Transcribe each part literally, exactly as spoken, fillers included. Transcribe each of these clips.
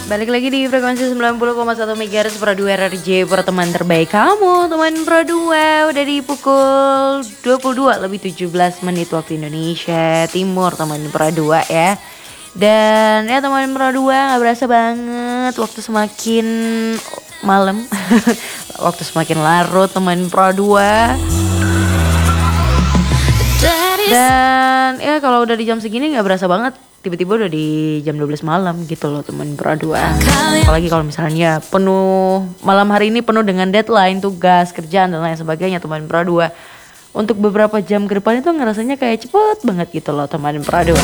Balik lagi di frekuensi sembilan puluh koma satu megahertz Pro dua R R J, Pro teman terbaik kamu. Teman Pro dua udah di pukul dua puluh dua lebih tujuh belas menit waktu Indonesia Timur, teman Pro dua ya. Dan ya teman Pro dua, gak berasa banget waktu semakin malam. Waktu semakin larut teman Pro dua. Dan ya kalau udah di jam segini gak berasa banget, tiba-tiba udah di jam dua belas malam gitu loh teman Pro dua. Apalagi kalau misalnya penuh, malam hari ini penuh dengan deadline, tugas, kerjaan dan lain sebagainya teman Pro dua. Untuk beberapa jam ke depan itu ngerasanya kayak cepet banget gitu loh teman Pro dua.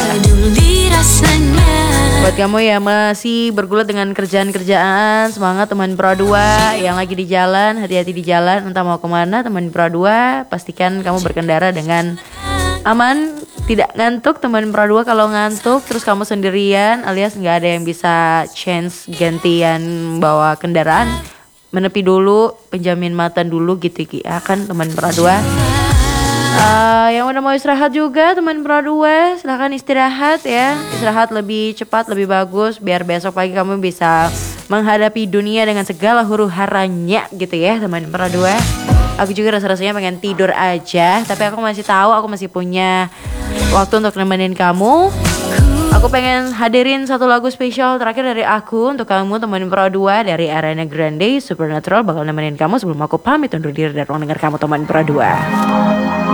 Buat kamu ya masih bergulat dengan kerjaan-kerjaan, semangat teman Pro dua. Yang lagi di jalan, hati-hati di jalan, entah mau kemana teman Pro dua. Pastikan kamu berkendara dengan aman, tidak ngantuk teman Pro dua. Kalau ngantuk terus kamu sendirian alias nggak ada yang bisa chance gantian bawa kendaraan, menepi dulu, penjamin mata dulu gitu ya kan teman Pro dua. Uh, yang udah mau istirahat juga teman Pro dua, silahkan istirahat ya. Istirahat lebih cepat, lebih bagus, biar besok pagi kamu bisa menghadapi dunia dengan segala huru haranya gitu ya teman Pro dua. Aku juga rasa-rasanya pengen tidur aja, tapi aku masih tahu aku masih punya waktu untuk nemenin kamu. Aku pengen hadirin satu lagu spesial terakhir dari aku untuk kamu teman Pro dua, dari Ariana Grande, Supernatural, bakal nemenin kamu sebelum aku pamit undur diri dari ruang dengar kamu teman Pro dua.